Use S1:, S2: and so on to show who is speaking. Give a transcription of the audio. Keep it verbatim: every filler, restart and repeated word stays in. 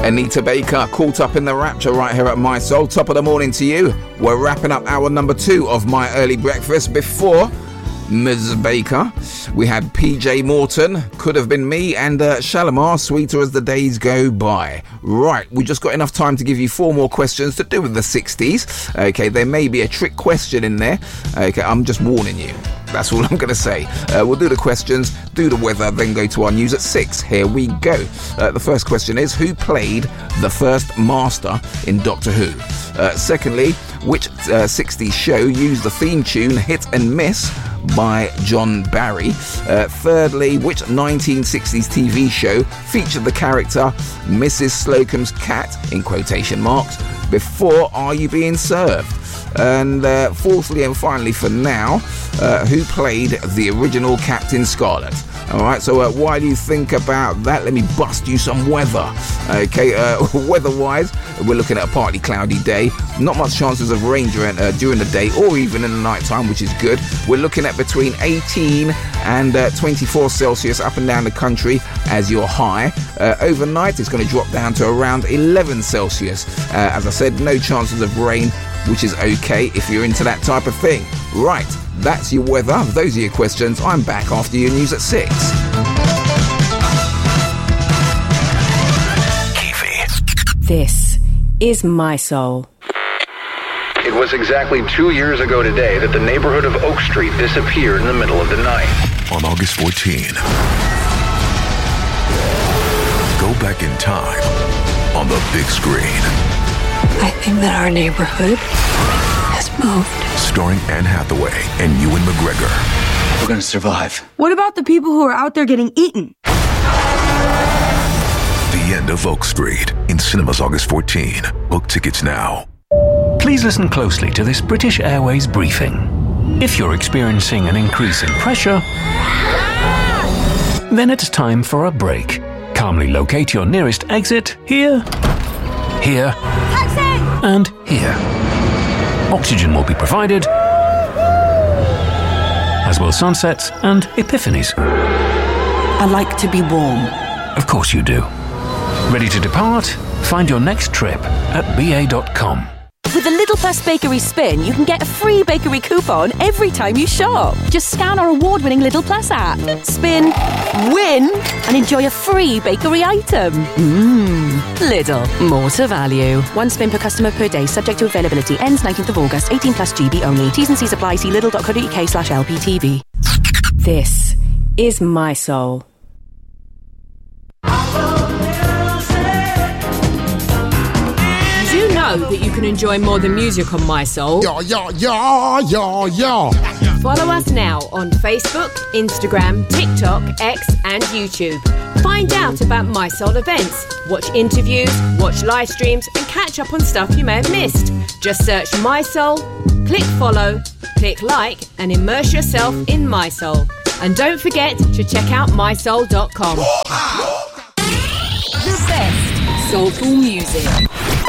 S1: Anita Baker, Caught Up in the Rapture right here at My Soul. Top of the morning to you. We're wrapping up hour number two of My Early Breakfast. Before Miz Baker, we had P J Morton, Could Have Been Me, and uh, Shalimar, Sweeter As the Days Go By. Right, we just got enough time to give you four more questions to do with the sixties. Okay, there may be a trick question in there. Okay, I'm just warning you. That's all I'm going to say. Uh, we'll do the questions, do the weather, then go to our news at six. Here we go. Uh, the first question is, who played the first Master in Doctor Who? Uh, secondly, which uh, sixties show used the theme tune Hit and Miss by John Barry? Uh, thirdly, which nineteen sixties T V show featured the character Missus Slocum's cat, in quotation marks, before Are You Being Served? And uh, fourthly and finally for now, uh, who played the original Captain Scarlet? Alright, so uh, while you think about that, let me bust you some weather. Okay, uh, weather-wise, we're looking at a partly cloudy day. Not much chances of rain during, uh, during the day or even in the night time, which is good. We're looking at between eighteen and uh, twenty-four Celsius up and down the country as your high. Uh, overnight, it's going to drop down to around eleven Celsius. Uh, as I said, no chances of rain, which is okay if you're into that type of thing. Right, that's your weather. Those are your questions. I'm back after your news at six.
S2: This is My Soul.
S3: It was exactly two years ago today that the neighborhood of Oak Street disappeared in the middle of the night.
S4: On August fourteenth, go back in time on the big screen.
S5: I think that our neighborhood has moved.
S4: Starring Anne Hathaway and Ewan McGregor.
S6: We're gonna survive.
S7: What about the people who are out there getting eaten?
S4: The End of Oak Street in cinemas August fourteenth. Book tickets now.
S8: Please listen closely to this British Airways briefing. If you're experiencing an increase in pressure, then it's time for a break. Calmly locate your nearest exit here, here,
S7: Taxi!
S8: and here. Oxygen will be provided, as will sunsets and epiphanies.
S5: I like to be warm.
S8: Of course you do. Ready to depart? Find your next trip at b a dot com.
S2: With the Little Plus Bakery Spin, you can get a free bakery coupon every time you shop. Just scan our award-winning Little Plus app, spin, win, and enjoy a free bakery item. Mmm, Lidl, more to value. One spin per customer per day, subject to availability. Ends nineteenth of August, eighteen plus G B only. T's and C's apply. See lidl dot co dot uk slash L P T V. This is My Soul.
S9: That you can enjoy more than music on My Soul.
S10: Yeah, yeah, yeah, yeah, yeah.
S9: Follow us now on Facebook, Instagram, TikTok, X, and YouTube. Find out about My Soul events, watch interviews, watch live streams, and catch up on stuff you may have missed. Just search My Soul, click follow, click like, and immerse yourself in My Soul. And don't forget to check out my soul dot com. The best soulful music.